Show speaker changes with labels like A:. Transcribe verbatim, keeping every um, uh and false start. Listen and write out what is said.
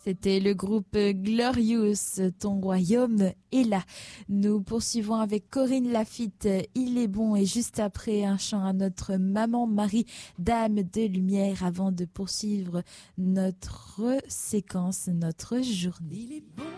A: C'était le groupe Glorious, Ton royaume est là. Nous poursuivons avec Corinne Laffitte, Il est bon, et juste après un chant à notre maman Marie, Dame de lumière, avant de poursuivre notre séquence, notre journée.
B: Il est bon.